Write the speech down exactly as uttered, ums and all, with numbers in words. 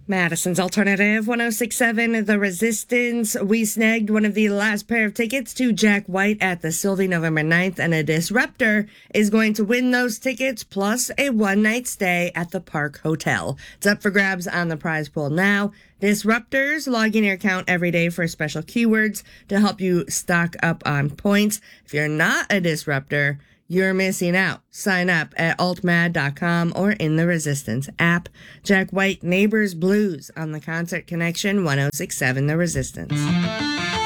Madison's Alternative one oh six point seven, The Resistance. We snagged one of the last pair of tickets to Jack White at the Sylvie November ninth, and a Disruptor is going to win those tickets plus a one-night stay at the Park Hotel. It's up for grabs on the prize pool now. Disruptors, log in your account every day for special keywords to help you stock up on points. If you're not a Disruptor, you're missing out. Sign up at altmad dot com or in the Resistance app. Jack White, Neighbors Blues on the Concert Connection one oh six point seven The Resistance.